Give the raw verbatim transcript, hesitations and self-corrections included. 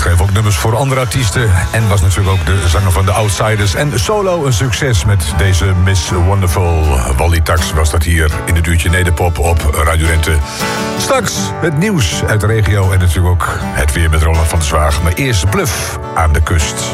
schreef ook nummers voor andere artiesten. En was natuurlijk ook de zanger van de Outsiders. En solo een succes met deze Miss Wonderful. Wally Tax was dat hier in het uurtje Nederpop op Radio Rente. Straks het nieuws uit de regio en natuurlijk ook het weer met Roland van der Zwaag. Maar eerst Bluff aan de kust.